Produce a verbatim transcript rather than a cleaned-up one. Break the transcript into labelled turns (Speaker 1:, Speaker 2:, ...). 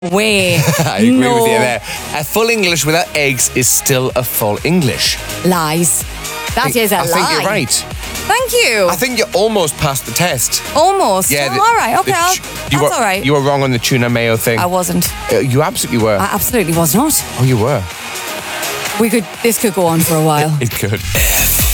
Speaker 1: way.
Speaker 2: I agree
Speaker 1: no.
Speaker 2: with you there. A full English without eggs is still a full English.
Speaker 1: Lies. That is a
Speaker 2: I
Speaker 1: lie.
Speaker 2: think you're right.
Speaker 1: Thank you.
Speaker 2: I think you almost passed the test.
Speaker 1: Almost.
Speaker 2: Yeah,
Speaker 1: Oh,
Speaker 2: the-
Speaker 1: all right. Okay.
Speaker 2: the
Speaker 1: I'll-
Speaker 2: ch-
Speaker 1: that's
Speaker 2: you were,
Speaker 1: all right.
Speaker 2: You were wrong on the tuna mayo thing.
Speaker 1: I wasn't.
Speaker 2: Uh, you absolutely were.
Speaker 1: I absolutely was not.
Speaker 2: oh, you were.
Speaker 1: We could. This could go on for a while.
Speaker 2: It could.